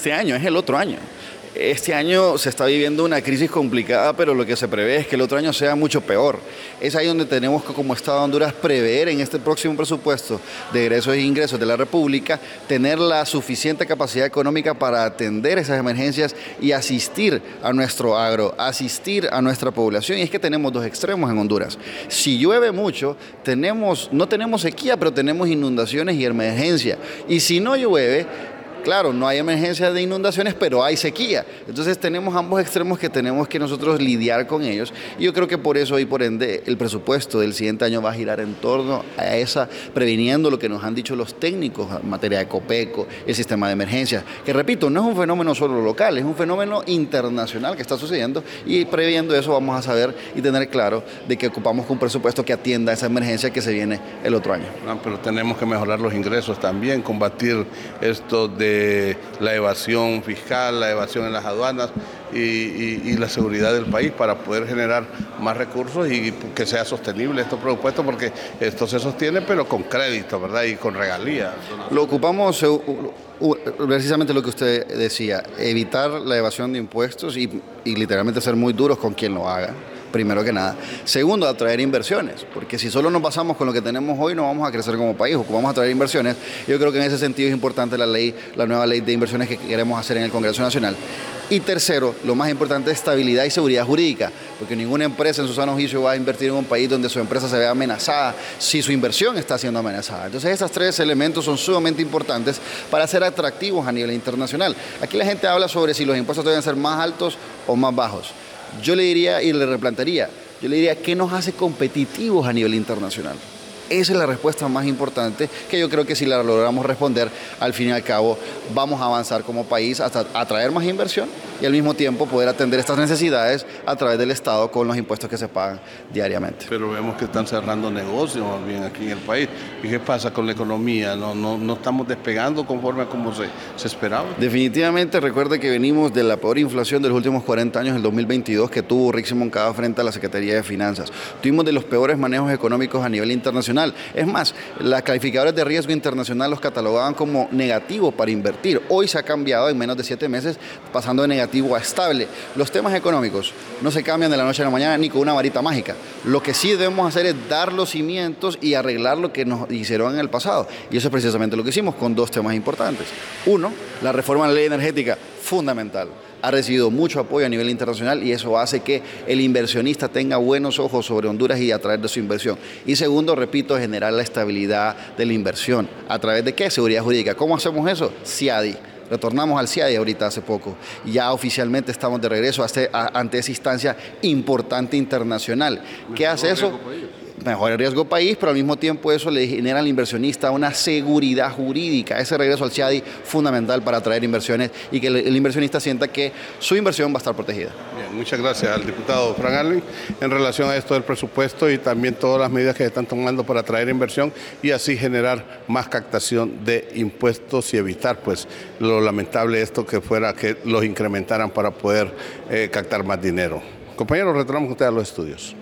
este año, es el otro año. Este año se está viviendo una crisis complicada, pero lo que se prevé es que el otro año sea mucho peor. Es ahí donde tenemos que, como Estado de Honduras, prever en este próximo presupuesto de egresos e ingresos de la República, tener la suficiente capacidad económica para atender esas emergencias y asistir a nuestro agro, asistir a nuestra población. Y es que tenemos dos extremos en Honduras. Si llueve mucho, no tenemos sequía, pero tenemos inundaciones y emergencia. Y si no llueve, claro, no hay emergencia de inundaciones, pero hay sequía. Entonces tenemos ambos extremos que tenemos que nosotros lidiar con ellos. Y yo creo que por eso y por ende el presupuesto del siguiente año va a girar en torno a esa, previniendo lo que nos han dicho los técnicos en materia de Copeco, el sistema de emergencias, que repito, no es un fenómeno solo local, es un fenómeno internacional que está sucediendo, y previendo eso vamos a saber y tener claro de que ocupamos un presupuesto que atienda a esa emergencia que se viene el otro año. Pero tenemos que mejorar los ingresos también, combatir esto de la evasión fiscal, la evasión en las aduanas y la seguridad del país para poder generar más recursos y que sea sostenible estos presupuestos, porque esto se sostiene pero con crédito, ¿verdad? Y con regalías. Lo ocupamos precisamente lo que usted decía, evitar la evasión de impuestos y literalmente ser muy duros con quien lo haga. Primero que nada. Segundo, atraer inversiones, porque si solo nos basamos con lo que tenemos hoy, no vamos a crecer como país, ocupamos atraer inversiones. Yo creo que en ese sentido es importante la nueva ley de inversiones que queremos hacer en el Congreso Nacional. Y tercero, lo más importante es estabilidad y seguridad jurídica, porque ninguna empresa en su sano juicio va a invertir en un país donde su empresa se vea amenazada si su inversión está siendo amenazada. Entonces esos tres elementos son sumamente importantes para ser atractivos a nivel internacional. Aquí la gente habla sobre si los impuestos deben ser más altos o más bajos. Yo le diría y le replantearía, ¿qué nos hace competitivos a nivel internacional? Esa es la respuesta más importante, que yo creo que si la logramos responder, al fin y al cabo vamos a avanzar como país hasta atraer más inversión y al mismo tiempo poder atender estas necesidades a través del Estado con los impuestos que se pagan diariamente. Pero vemos que están cerrando negocios más bien aquí en el país. ¿Y qué pasa con la economía? ¿No estamos despegando conforme a como se esperaba? Definitivamente, recuerde que venimos de la peor inflación de los últimos 40 años, el 2022, que tuvo Rick Moncada frente a la Secretaría de Finanzas. Tuvimos de los peores manejos económicos a nivel internacional. Es más, las calificadoras de riesgo internacional los catalogaban como negativo para invertir. Hoy se ha cambiado en menos de 7 meses, pasando de negativo a estable. Los temas económicos no se cambian de la noche a la mañana ni con una varita mágica. Lo que sí debemos hacer es dar los cimientos y arreglar lo que nos hicieron en el pasado. Y eso es precisamente lo que hicimos con dos temas importantes. Uno, la reforma de la ley energética, fundamental. Ha recibido mucho apoyo a nivel internacional y eso hace que el inversionista tenga buenos ojos sobre Honduras y a través de su inversión. Y segundo, repito, generar la estabilidad de la inversión. ¿A través de qué? Seguridad jurídica. ¿Cómo hacemos eso? CIADI. Retornamos al CIADI ahorita hace poco. Ya oficialmente estamos de regreso ante esa instancia importante internacional. ¿Qué hace eso? Mejor el riesgo país, pero al mismo tiempo eso le genera al inversionista una seguridad jurídica. Ese regreso al CIADI fundamental para atraer inversiones y que el inversionista sienta que su inversión va a estar protegida. Bien, muchas gracias al diputado Frank Arlen en relación a esto del presupuesto y también todas las medidas que se están tomando para atraer inversión y así generar más captación de impuestos y evitar pues lo lamentable esto que fuera que los incrementaran para poder captar más dinero. Compañeros, retornamos con ustedes a los estudios.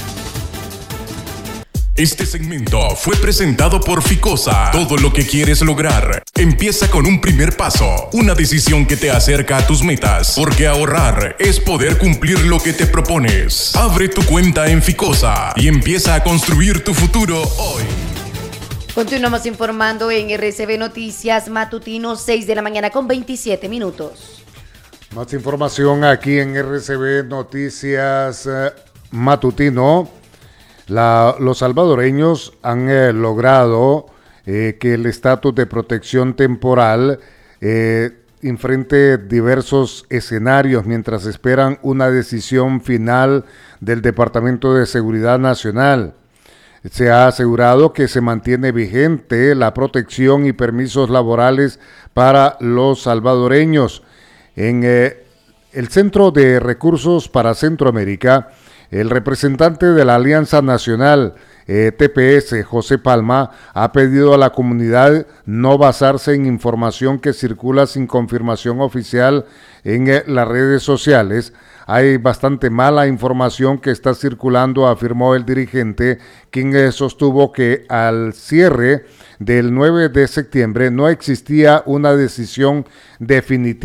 Este segmento fue presentado por Ficosa. Todo lo que quieres lograr empieza con un primer paso, una decisión que te acerca a tus metas, porque ahorrar es poder cumplir lo que te propones. Abre tu cuenta en Ficosa y empieza a construir tu futuro hoy. Continuamos informando en RCB Noticias Matutino, 6 de la mañana con 27 minutos. Más información aquí en RCB Noticias Matutino. Los salvadoreños han logrado que el estatus de protección temporal enfrente diversos escenarios mientras esperan una decisión final del Departamento de Seguridad Nacional. Se ha asegurado que se mantiene vigente la protección y permisos laborales para los salvadoreños. En el Centro de Recursos para Centroamérica, el representante de la Alianza Nacional TPS, José Palma, ha pedido a la comunidad no basarse en información que circula sin confirmación oficial en las redes sociales. Hay bastante mala información que está circulando, afirmó el dirigente, quien sostuvo que al cierre del 9 de septiembre no existía una decisión definitiva